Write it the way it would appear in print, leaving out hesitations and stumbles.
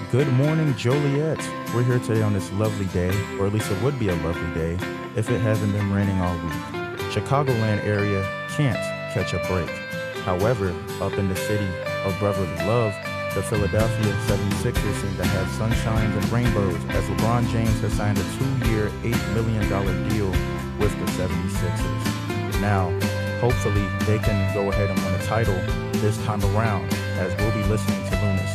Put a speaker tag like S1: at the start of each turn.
S1: Good morning, Joliet. We're here today on this lovely day, or at least it would be a lovely day if it hasn't been raining all week. Chicagoland area can't catch a break. However, up in the city of brotherly love, the Philadelphia 76ers seem to have sunshines and rainbows as LeBron James has signed a 2-year, $8 million deal with the 76ers. Now, hopefully they can go ahead and win a title this time around, as we'll be listening to Lunas